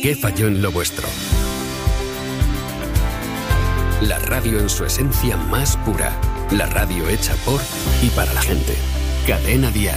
¿Qué falló en lo vuestro? La radio en su esencia más pura. La radio hecha por y para la gente. Cadena Dial.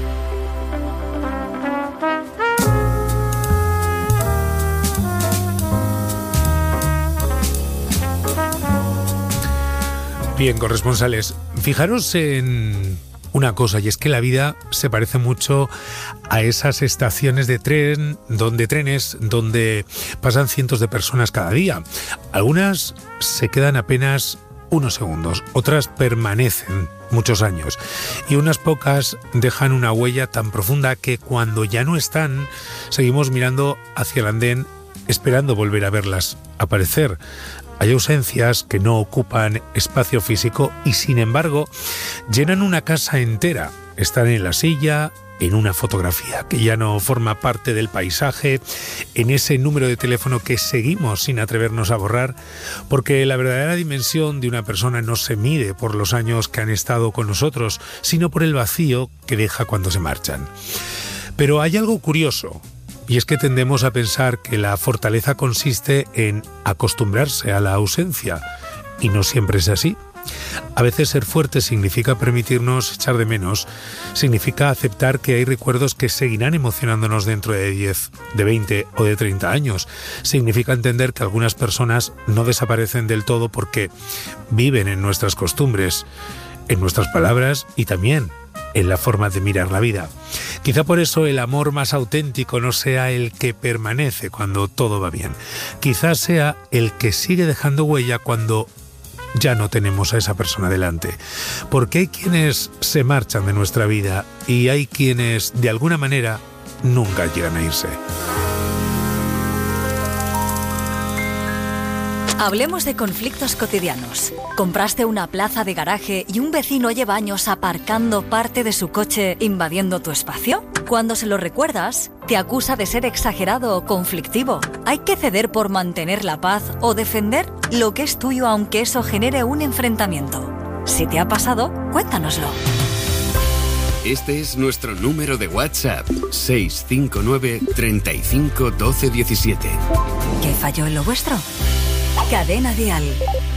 Bien, corresponsales, fijaros en una cosa, y es que la vida se parece mucho a esas estaciones de trenes donde pasan cientos de personas cada día. Algunas se quedan apenas unos segundos, otras permanecen muchos años y unas pocas dejan una huella tan profunda que cuando ya no están, seguimos mirando hacia el andén esperando volver a verlas aparecer. Hay ausencias que no ocupan espacio físico y sin embargo llenan una casa entera. Están en la silla, en una fotografía que ya no forma parte del paisaje, en ese número de teléfono que seguimos sin atrevernos a borrar, porque la verdadera dimensión de una persona no se mide por los años que han estado con nosotros, sino por el vacío que deja cuando se marchan. Pero hay algo curioso. Y es que tendemos a pensar que la fortaleza consiste en acostumbrarse a la ausencia, y no siempre es así. A veces ser fuerte significa permitirnos echar de menos, significa aceptar que hay recuerdos que seguirán emocionándonos dentro de 10, de 20 o de 30 años. Significa entender que algunas personas no desaparecen del todo porque viven en nuestras costumbres, en nuestras palabras y también en la forma de mirar la vida. Quizá por eso el amor más auténtico no sea el que permanece cuando todo va bien. Quizá sea el que sigue dejando huella cuando ya no tenemos a esa persona delante. Porque hay quienes se marchan de nuestra vida y hay quienes, de alguna manera, nunca llegan a irse. Hablemos de conflictos cotidianos. ¿Compraste una plaza de garaje y un vecino lleva años aparcando parte de su coche invadiendo tu espacio? Cuando se lo recuerdas, te acusa de ser exagerado o conflictivo. ¿Hay que ceder por mantener la paz o defender lo que es tuyo aunque eso genere un enfrentamiento? Si te ha pasado, cuéntanoslo. Este es nuestro número de WhatsApp, 659 35 12 17. ¿Qué falló en lo vuestro? Cadena Dial.